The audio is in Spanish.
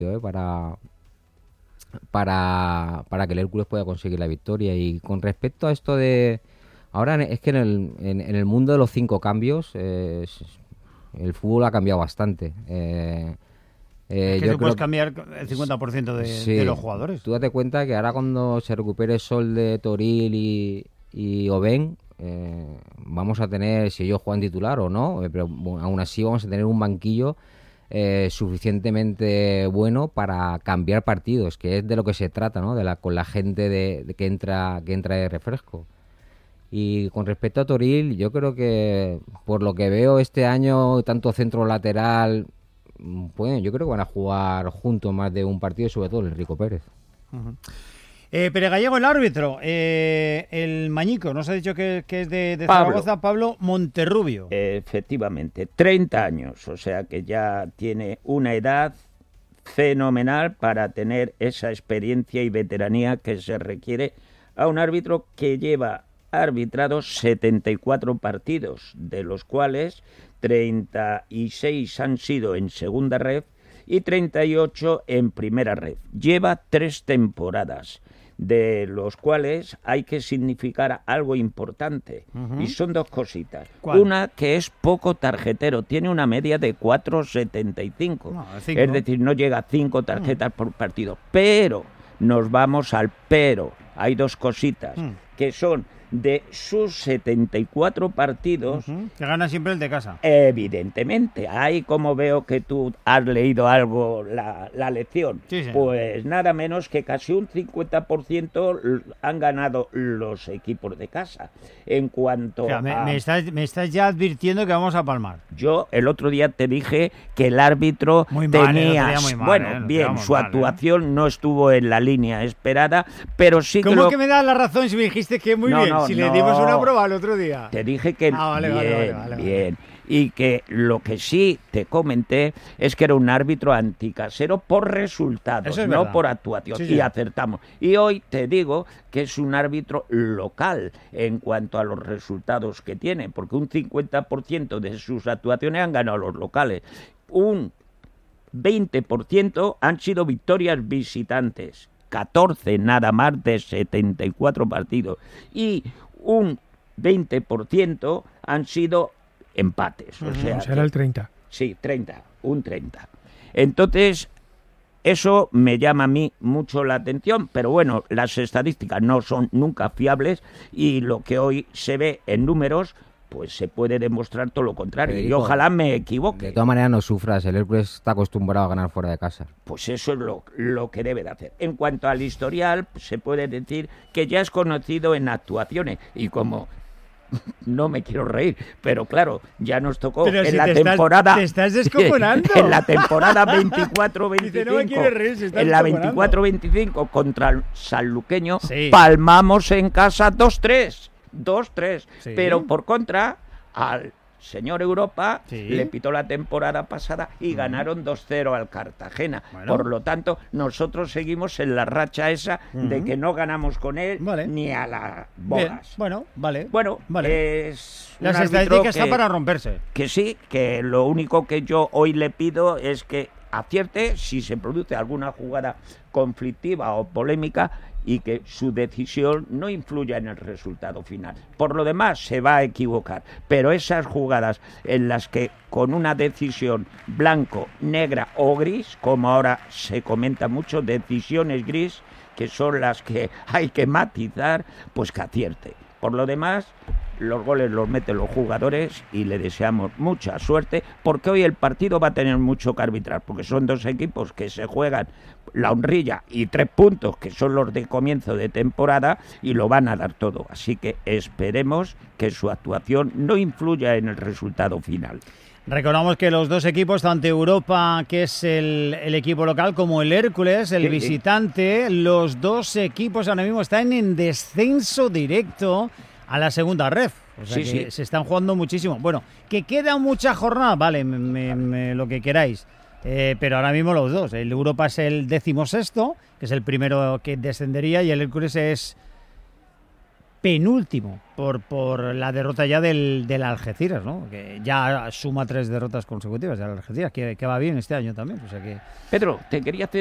para que el Hércules pueda conseguir la victoria. Y con respecto a esto de... Ahora es que en el mundo de los 5 cambios el fútbol ha cambiado bastante. Es que tú puedes cambiar el 50% de los jugadores. Tú date cuenta que ahora cuando se recupere Solde, Toril y Oben, vamos a tener, si ellos juegan titular o no, pero aún así vamos a tener un banquillo suficientemente bueno para cambiar partidos, que es de lo que se trata, ¿no? Con la gente de que entra de refresco. Y con respecto a Toril, yo creo que por lo que veo este año, tanto centro lateral, pues yo creo que van a jugar juntos más de un partido, sobre todo el Rico Pérez. Uh-huh. Pere Gallego, el árbitro, el Mañico, nos ha dicho que es de Zaragoza, Pablo Monterrubio. Efectivamente, 30 años, o sea que ya tiene una edad fenomenal para tener esa experiencia y veteranía que se requiere a un árbitro que lleva arbitrados 74 partidos, de los cuales 36 han sido en segunda ref y 38 en primera ref. Lleva 3 temporadas, de los cuales hay que significar algo importante, y son 2 cositas. ¿Cuál? Una, que es poco tarjetero, tiene una media de 4,75, no, es decir, no llega a 5 tarjetas por partido, pero nos vamos al pero. Hay 2 cositas, que son de sus 74 partidos... Que gana siempre el de casa. Evidentemente. Ahí como veo que tú has leído algo la lección. Sí, pues nada menos que casi un 50% han ganado los equipos de casa. En cuanto a... Me estás ya advirtiendo que vamos a palmar. Yo el otro día te dije que el árbitro tenía... su actuación no estuvo en la línea esperada, pero sí que... ¿Cómo que me das la razón si me dijiste que muy bien? Si le dimos una prueba el otro día. Te dije que vale. bien. Y que lo que sí te comenté es que era un árbitro anticasero por resultados, no verdad. por actuación. Sí. Y acertamos. Y hoy te digo que es un árbitro local en cuanto a los resultados que tiene, porque un 50% de sus actuaciones han ganado los locales. Un 20% han sido victorias visitantes. 14 nada más de 74 partidos, y un 20% han sido empates. O sea, será el 30. Sí, un 30. Entonces, eso me llama a mí mucho la atención, pero bueno, las estadísticas no son nunca fiables, y lo que hoy se ve en números, pues se puede demostrar todo lo contrario. Federico, y ojalá me equivoque. De todas maneras no sufras, el Hércules está acostumbrado a ganar fuera de casa. Pues eso es lo que debe de hacer. En cuanto al historial, se puede decir que ya es conocido en actuaciones, y como... No me quiero reír, pero claro, ya nos tocó en la temporada... Te estás descojonando. En la temporada 24-25, Dice, no me quiere reír, se está en la descojonando. 24-25 contra el Sanluqueño, Sí. palmamos en casa 2-3. Sí. Pero por contra, al señor Europa Sí. le pitó la temporada pasada y ganaron 2-0 al Cartagena. Bueno. Por lo tanto, nosotros seguimos en la racha esa de que no ganamos con él ni a las bolas. Bien. Vale. Es un Las árbitro estadísticas están para romperse. Que sí, que lo único que yo hoy le pido es que acierte si se produce alguna jugada conflictiva o polémica, y que su decisión no influya en el resultado final. Por lo demás, se va a equivocar, pero esas jugadas en las que con una decisión blanco, negra o gris, como ahora se comenta mucho, decisiones gris, que son las que hay que matizar, pues que acierte. Por lo demás, los goles los meten los jugadores y le deseamos mucha suerte, porque hoy el partido va a tener mucho que arbitrar, porque son 2 equipos que se juegan la honrilla y 3 puntos, que son los de comienzo de temporada, y lo van a dar todo. Así que esperemos que su actuación no influya en el resultado final. Recordamos que los 2 equipos, tanto Europa, que es el equipo local, como el Hércules, el visitante, los 2 equipos ahora mismo están en descenso directo a la segunda ref. O sea que se están jugando muchísimo. Bueno, que queda mucha jornada, vale, lo que queráis. Pero ahora mismo los 2. El Europa es el 16º, que es el primero que descendería, y el Hércules es penúltimo por la derrota ya del Algeciras, ¿no? Que ya suma 3 derrotas consecutivas del Algeciras, que va bien este año también. O sea que... Pedro, te quería hacer